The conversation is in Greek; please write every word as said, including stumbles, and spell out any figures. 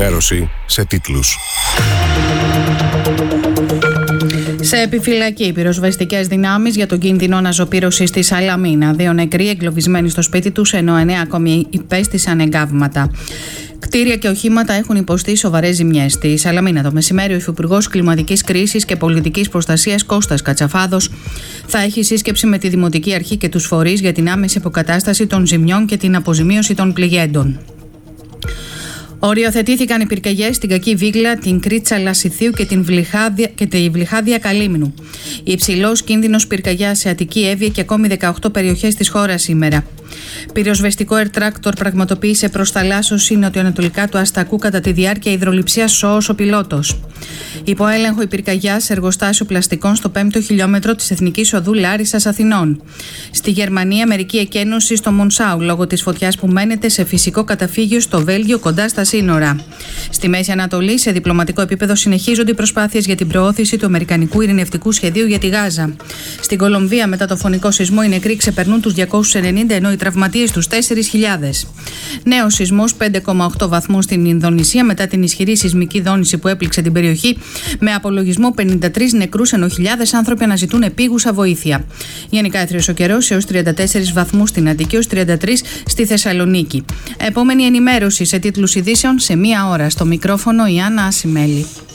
ενημέρωση σε τίτλους. Σε επιφυλακή, πυροσβεστικές δυνάμεις για τον κίνδυνο αναζωπήρωσης στη Σαλαμίνα. Δύο νεκροί εγκλωβισμένοι στο σπίτι τους, ενώ εννέα ακόμη υπέστησαν εγκάβματα. Κτίρια και οχήματα έχουν υποστεί σοβαρές ζημιές. Στη Σαλαμίνα το μεσημέρι, ο Υφυπουργός Κλιματικής Κρίσης και Πολιτικής Προστασίας Κώστας Κατσαφάδος θα έχει σύσκεψη με τη Δημοτική Αρχή και τους φορείς για την άμεση αποκατάσταση των ζημιών και την αποζημίωση των πληγέντων. Οριοθετήθηκαν οι πυρκαγιές στην Κακή Βίγλα, την Κρίτσα Λασιθίου και, την Βλυχάδια, και τη Βλυχάδια Καλύμνου. Υψηλός κίνδυνος πυρκαγιάς σε Αττική, Εύβοια και ακόμη δεκαοκτώ περιοχές της χώρας σήμερα. Πυροσβεστικό Air-Tractor πραγματοποίησε προς θαλάσσωση νοτιοανατολικά του Αστακού κατά τη διάρκεια υδρολειψίας σώος ο πιλότος. Υπό έλεγχο η πυρκαγιά σε εργοστάσιο πλαστικών στο πέμπτο χιλιόμετρο της Εθνικής Οδού Λάρισσας Αθηνών. Στη Γερμανία, μερική εκένωση στο Μονσάου λόγω της φωτιάς που μένεται σε φυσικό καταφύγιο στο Βέλγιο κοντά στα σύνορα. Στη Μέση Ανατολή, σε διπλωματικό επίπεδο, συνεχίζονται οι προσπάθειες για την προώθηση του αμερικανικού ειρηνευτικού σχεδίου για τη Γάζα. Στην Κολομβία, μετά το φωνικό σεισμό, οι νεκροί ξεπερνούν τους διακόσιους ενενήντα, ενώ οι τραυματίες τους τέσσερις χιλιάδες. Νέος σεισμός πέντε κόμμα οκτώ βαθμούς στην Ινδονησία μετά την ισχυρή σεισμική δόνηση που έπληξε την περιοχή, με απολογισμό πενήντα τρεις νεκρούς, ενώ χιλιάδες άνθρωποι αναζητούν επίγουσα βοήθεια. Γενικά έθριος ο καιρός έως τριάντα τέσσερις βαθμούς στην Αττική, έως τριάντα τρεις στη Θεσσαλονίκη. Επόμενη ενημέρωση σε τίτλους ειδήσεων σε μία ώρα. Στο μικρόφωνο η Άννα Ασημέλη.